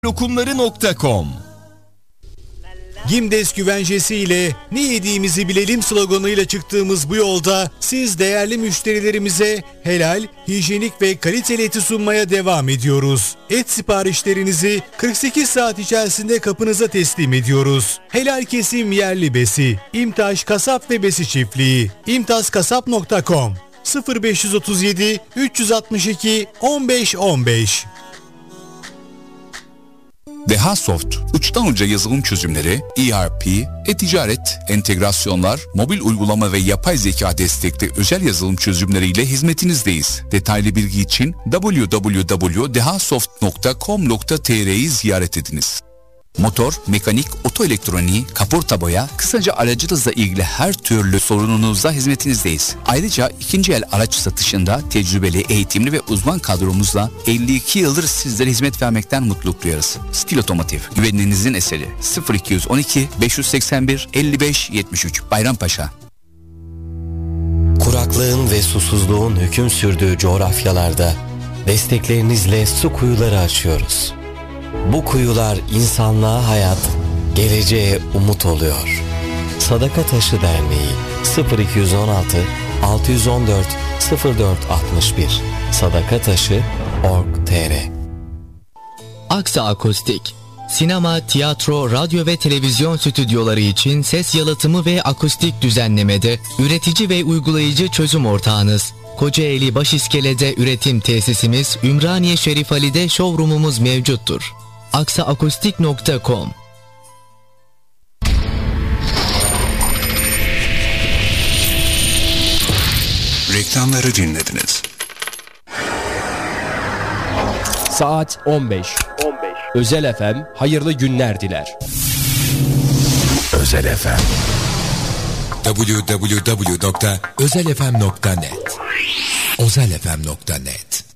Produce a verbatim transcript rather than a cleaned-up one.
lokumları nokta com. Gimdes güvencesi ile ne yediğimizi bilelim sloganıyla çıktığımız bu yolda siz değerli müşterilerimize helal, hijyenik ve kaliteli eti sunmaya devam ediyoruz. Et siparişlerinizi kırk sekiz saat içerisinde kapınıza teslim ediyoruz. Helal kesim yerli besi. İmtaş Kasap ve Besi Çiftliği. imtaz kasap nokta com sıfır beş otuz yedi üç altı iki on beş on beş. DehaSoft, uçtan uca yazılım çözümleri, E R P, e-ticaret, entegrasyonlar, mobil uygulama ve yapay zeka destekli özel yazılım çözümleriyle hizmetinizdeyiz. Detaylı bilgi için double-u double-u double-u nokta dehasoft nokta com nokta t r'yi ziyaret ediniz. Motor, mekanik, oto elektroniği, kaporta boya, kısaca aracınızla ilgili her türlü sorununuzda hizmetinizdeyiz. Ayrıca ikinci el araç satışında tecrübeli, eğitimli ve uzman kadromuzla elli iki yıldır sizlere hizmet vermekten mutluluk duyarız. Stil Otomotiv, güveninizin eseri. sıfır iki on iki beş seksen bir elli beş yetmiş üç Bayrampaşa. Kuraklığın ve susuzluğun hüküm sürdüğü coğrafyalarda desteklerinizle su kuyuları açıyoruz. Bu kuyular insanlığa hayat, geleceğe umut oluyor. Sadaka Taşı Derneği sıfır iki on altı altı on dört sıfır dört altmış bir sadakataşı nokta org nokta t r. Aksa Akustik, sinema, tiyatro, radyo ve televizyon stüdyoları için ses yalıtımı ve akustik düzenlemede üretici ve uygulayıcı çözüm ortağınız. Kocaeli Başiskele'de üretim tesisimiz, Ümraniye Şerif Ali'de showroomumuz mevcuttur. aksa akustik nokta com. Reklamları dinlediniz. Saat on beş. on beş. Özel F M hayırlı günler diler. Özel F M. double-u double-u double-u nokta özel f m nokta net özel f m nokta net